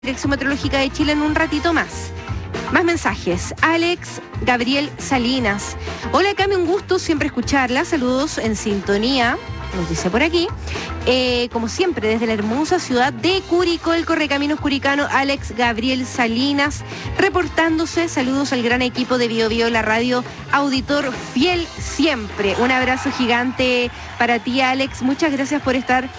Dirección Meteorológica de Chile en un ratito más. Más mensajes. Alex Gabriel Salinas. Hola Cami, un gusto siempre escucharla. Saludos en sintonía, nos dice por aquí. Como siempre, desde la hermosa ciudad de Curicó, el Correcaminos Curicano, Alex Gabriel Salinas, reportándose. Saludos al gran equipo de Bio Bio, la radio auditor fiel siempre. Un abrazo gigante para ti, Alex. Muchas gracias por estar